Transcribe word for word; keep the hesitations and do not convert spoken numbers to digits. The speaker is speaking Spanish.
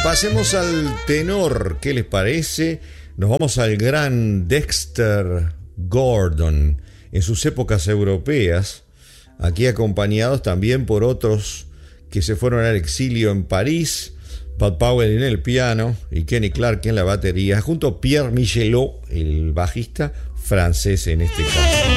pasemos al tenor. ¿Qué les parece? Nos vamos al gran Dexter Gordon en sus épocas europeas, aquí acompañados también por otros que se fueron al exilio en París, Pat Powell en el piano y Kenny Clarke en la batería, junto a Pierre Michelot, el bajista francés en este caso.